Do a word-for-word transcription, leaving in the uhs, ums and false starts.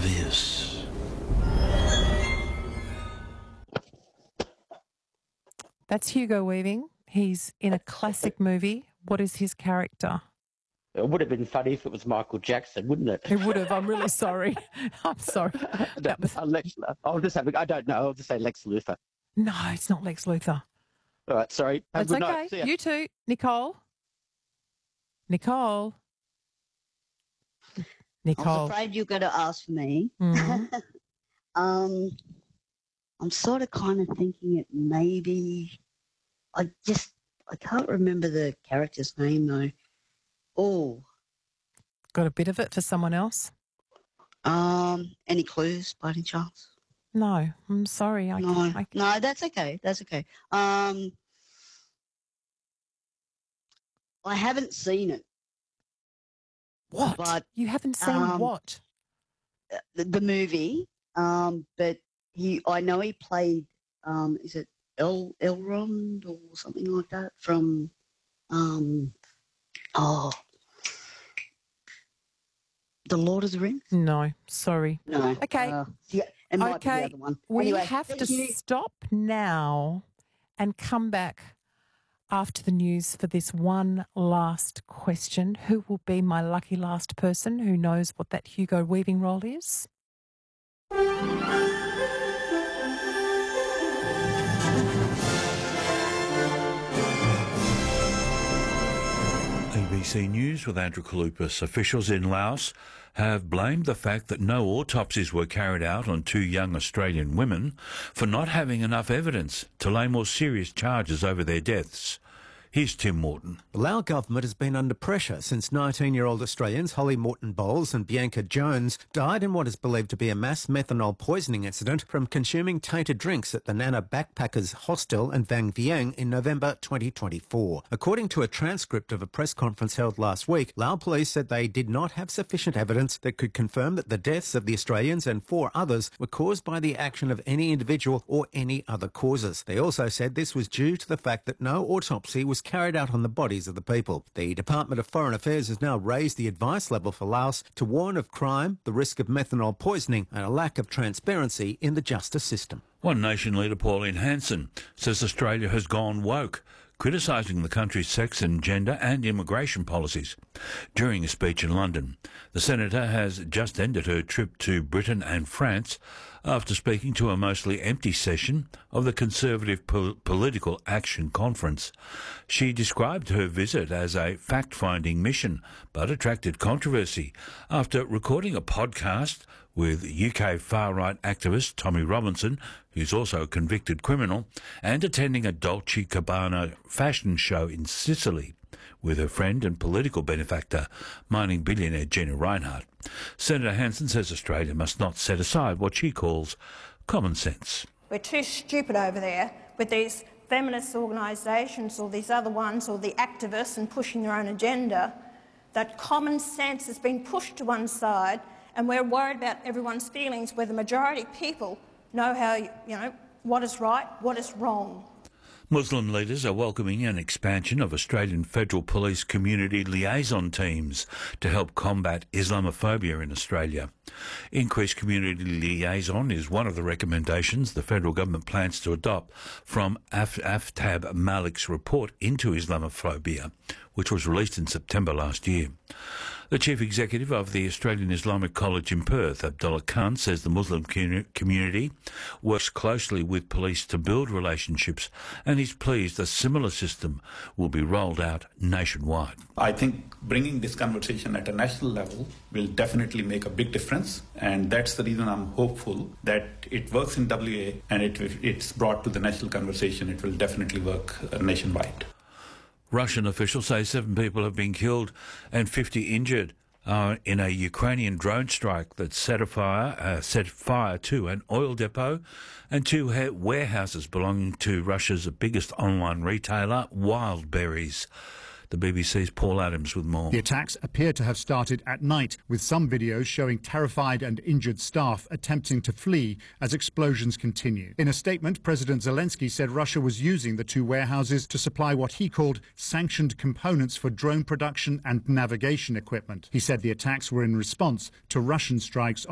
five years. That's Hugo Weaving. He's in a classic movie. What is his character? It would have been funny if it was Michael Jackson, wouldn't it? It would have. I'm really sorry. I'm sorry. That was... Lex, I'll just have. I don't know. I'll just say Lex Luthor. No, it's not Lex Luthor. All right. Sorry. Have That's a good okay. night. See ya. You too, Nicole. Nicole. Nicole. I was afraid you were going to ask for me. Mhm. um, I'm sort of kind of thinking it maybe. I just I can't remember the character's name though. Oh, Got a bit of it for someone else? um, any clues by any chance? No, I'm sorry. I, No, I, no, that's okay. That's okay. Um, I haven't seen it. what? But, you haven't seen um, what? The, the movie, um, but he, I know he played. Um, is it El Elrond or something like that from? Um, oh, The Lord of the Rings. No, sorry. No. Okay. Uh, yeah, it might be Okay, the other one. We Anyway, have to thank you. stop now and come back after the news for this one last question. Who will be my lucky last person who knows what that Hugo Weaving role is? A B C News with Andrew Kalupas. Officials in Laos have blamed the fact that no autopsies were carried out on two young Australian women for not having enough evidence to lay more serious charges over their deaths. Here's Tim Morton. The Lao government has been under pressure since nineteen-year-old Australians Holly Morton Bowles and Bianca Jones died in what is believed to be a mass methanol poisoning incident from consuming tainted drinks at the Nana Backpackers Hostel in Vang Vieng in November twenty twenty-four. According to a transcript of a press conference held last week, Lao police said they did not have sufficient evidence that could confirm that the deaths of the Australians and four others were caused by the action of any individual or any other causes. They also said this was due to the fact that no autopsy was carried out on the bodies of the people. The Department of Foreign Affairs has now raised the advice level for Laos to warn of crime, the risk of methanol poisoning and a lack of transparency in the justice system. One Nation leader, Pauline Hanson, says Australia has gone woke, criticising the country's sex and gender and immigration policies. During a speech in London, the senator has just ended her trip to Britain and France after speaking to a mostly empty session of the Conservative Pol- Political Action Conference. She described her visit as a fact-finding mission, but attracted controversy after recording a podcast with U K far-right activist Tommy Robinson, who's also a convicted criminal, and attending a Dolce and Gabbana fashion show in Sicily with her friend and political benefactor, mining billionaire Gina Rinehart. Senator Hanson says Australia must not set aside what she calls common sense. We're too stupid over there with these feminist organisations or these other ones or the activists and pushing their own agenda, that common sense has been pushed to one side and we're worried about everyone's feelings where the majority of people know how, you know, what is right, what is wrong. Muslim leaders are welcoming an expansion of Australian Federal Police community liaison teams to help combat Islamophobia in Australia. Increased community liaison is one of the recommendations the federal government plans to adopt from Af- Aftab Malik's report into Islamophobia, which was released in September last year. The chief executive of the Australian Islamic College in Perth, Abdullah Khan, says the Muslim community works closely with police to build relationships and he's pleased a similar system will be rolled out nationwide. I think bringing this conversation at a national level will definitely make a big difference, and that's the reason I'm hopeful that it works in W A and it, it's brought to the national conversation. It will definitely work nationwide. Russian officials say seven people have been killed and fifty injured uh, in a Ukrainian drone strike that set a fire, uh, set fire to an oil depot and two ha- warehouses belonging to Russia's biggest online retailer, Wildberries. The B B C's Paul Adams with more. The attacks appear to have started at night, with some videos showing terrified and injured staff attempting to flee as explosions continue. In a statement, President Zelensky said Russia was using the two warehouses to supply what he called sanctioned components for drone production and navigation equipment. He said the attacks were in response to Russian strikes on